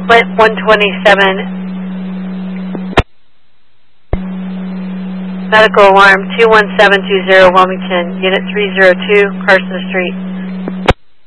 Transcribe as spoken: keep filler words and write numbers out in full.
Flint one twenty-seven. Medical alarm two one seven two zero Wilmington, Unit three zero two, Carson Street.